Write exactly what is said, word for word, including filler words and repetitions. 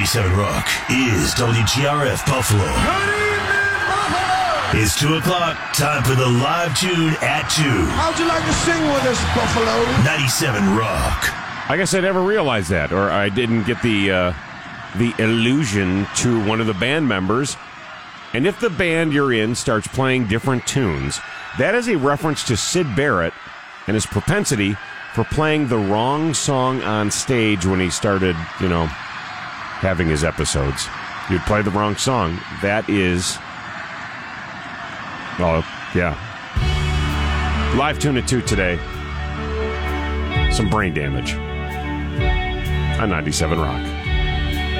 ninety-seven Rock is W G R F Buffalo. It's two o'clock. Time for the live tune at two. How'd you like to sing with us, Buffalo? ninety-seven Rock. I guess I never realized that, or I didn't get the uh, the allusion to one of the band members. And if the band you're in starts playing different tunes, that is a reference to Syd Barrett and his propensity for playing the wrong song on stage when he started, you know, having his episodes. You'd play the wrong song. That is... Oh, yeah. Live tune at two today. Some brain damage on ninety-seven Rock.